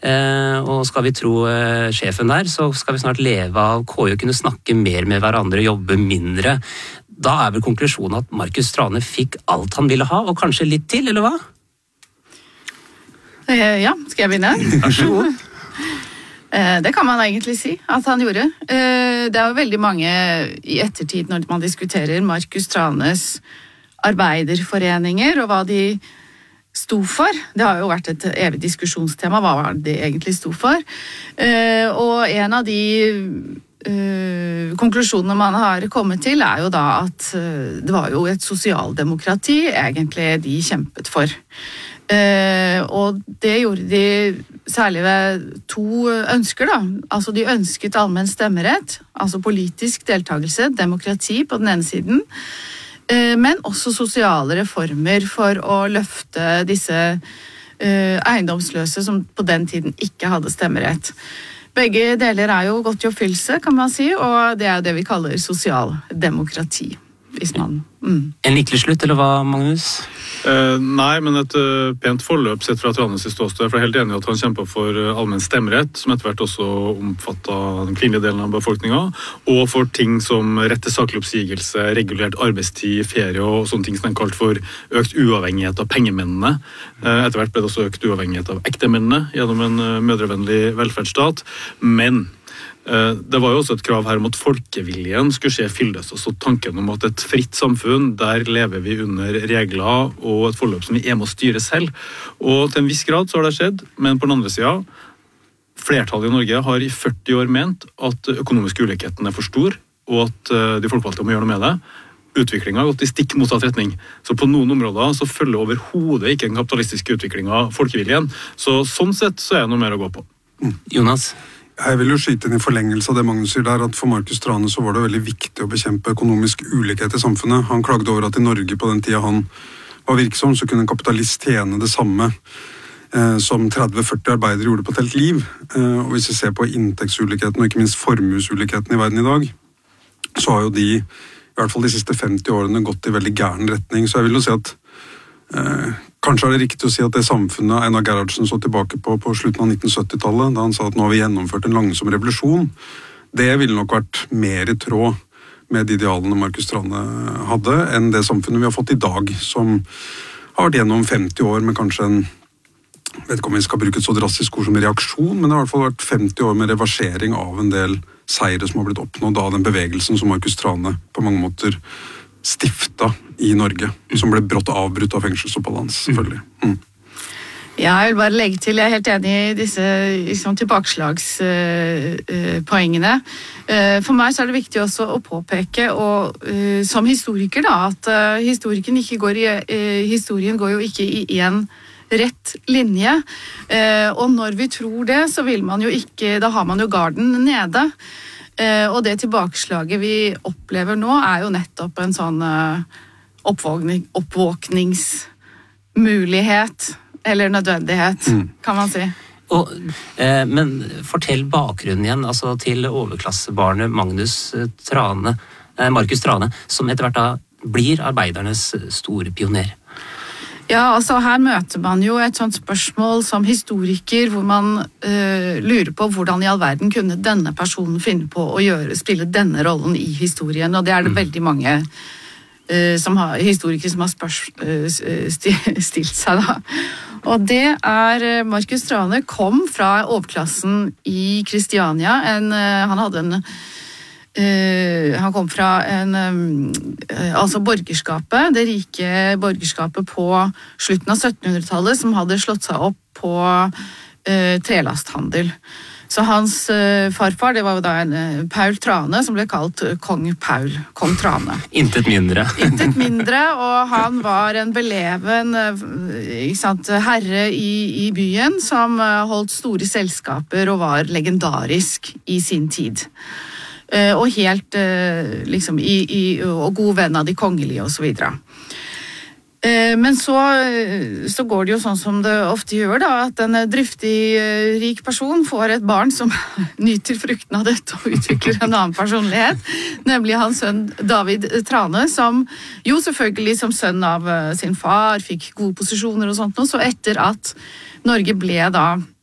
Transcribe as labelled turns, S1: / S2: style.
S1: Og skal vi tro sjefen der, så skal vi snart leve av KI og kunne snakke mer med hverandre, jobbe mindre. Da vel konklusjonen at Markus Thrane fikk alt han ville ha, og kanskje litt til, eller hva?
S2: Ja, skal jeg begynne?
S1: Vær så god.
S2: Det kan man egentlig si at han gjorde. Det jo veldig mange i ettertid når man diskuterer Markus Thranes arbeiderforeninger og hva de sto for. Det har jo vært et evig diskusjonstema, hva var det egentlig sto for. Og en av de konklusjonene man har kommet til jo da at det var jo et sosialdemokrati egentlig de kjempet for. Og det gjorde de særlig ved to ønsker da. Altså de ønsket allmenn stemmerett, altså politisk deltakelse, demokrati på den ene siden, men også sosiale reformer for å løfte disse eiendomsløse som på den tiden ikke hadde stemmerett. Begge deler jo godt i oppfyllelse, kan man si, og det jo det vi kaller sosialdemokrati. Hvis man...
S1: En lykkelig slutt, eller hva, Magnus?
S3: Nei, men et pent forløp sett fra Thranes ståsted, for jeg helt enig i at han kjempet for allmenn stemmerett, som etter hvert også omfattet den kvinnelige delen av befolkningen, og for ting som rett til saklig oppsigelse, regulert arbeidstid, ferie og sånne ting som han kalt for økt uavhengighet av pengemennene. Etter hvert ble det også økt uavhengighet av ektemennene gjennom en mødrevennlig velferdsstat, men det var jo også et krav her om at folkeviljen skulle skje fyllest, og så tanken om at et fritt samfunn, der lever vi under regler og et forløp som vi med å styre selv. Og til en viss grad så har det skjedd, men på den andre siden, flertallet i Norge har i 40 år ment at økonomisk ulikheten for stor, og at de folkevalgte må gjøre noe med det. Utviklingen har gått i stikk motsatt retning. Så på noen områder så følger overhodet ikke den kapitalistiske utviklingen folkeviljen. Så sånn sett så det noe mer å gå på.
S1: Jonas?
S4: Jeg vil jo skyte inn i forlengelse av det Magnus sier der, at for Markus Thrane så var det veldig viktig å bekjempe økonomisk ulikhet i samfunnet. Han klagde over at i Norge på den tida han var virksom, så kunne en kapitalist tjene det samme som 30-40 arbeidere gjorde på et helt liv. Og hvis vi ser på inntektsulikheten og ikke minst formuesulikheten i verden i dag, så har jo de, i hvert fall de siste 50 årene, gått i veldig gæren retning. Så jeg vil jo si at kanskje det riktig å si at det samfunnet Einar Gerhardsen så tilbake på slutten av 1970-tallet, da han sa at nå har vi gjennomført en langsom revolusjon, det ville nok vært mer i tråd med de idealene Markus Thrane hadde, enn det samfunnet vi har fått i dag, som har vært gjennom 50 år med kanskje en, vet ikke om vi skal bruke et så drastisk ord som reaksjon, men det har i hvert fall vært 50 år med reversering av en del seire som har blitt oppnådd av den bevegelsen som Markus Thrane på mange måter stifta i Norge, som ble brått avbrutt av fengselsopphold hans, selvfølgelig.
S2: Ja, jeg vil bare legge til, jeg helt enig i disse tilbakeslagspoengene. For meg så det viktig også å påpeke, og som historiker da, at historien går jo ikke i en rett linje, og når vi tror det, så vil man jo ikke, da har man jo garden nede. Og det tilbakeslaget vi opplever nå jo nettopp en sånn oppvåkningsmulighet eller nødvendighet, kan man si.
S1: Men fortell bakgrunnen igjen, altså til overklassebarnet Markus Thrane, som etter hvert da blir arbeidernes store pioner.
S2: Ja, altså her møter man jo et sånt spørsmål som historiker, hvor man lurer på hvordan i all verden kunne denne personen finne på å spille denne rollen i historien, og det det veldig mange historikere som har stilt seg da. Og det Markus Thrane kom fra overklassen i Kristiania, han kom fra altså borgerskapet, det rike borgerskapet på slutten av 1700-tallet, som hadde slått seg opp på trelasthandel. Så hans farfar, det var jo da Paul Thrane, som ble kalt kong Thrane.
S1: Intet mindre.
S2: Intet mindre, og han var en beleven herre i byen, som holdt store selskaper og var legendarisk i sin tid. Og helt og god venn av de kongelige og så videre. Men så går det jo sånn som det ofte gjør da, at en driftig, rik person får et barn som nyter frukten av dette og utvikler en annen personlighet, nemlig hans sønn David Thrane, som jo selvfølgelig som sønn av sin far fikk gode posisjoner og sånt, så etter at Norge ble da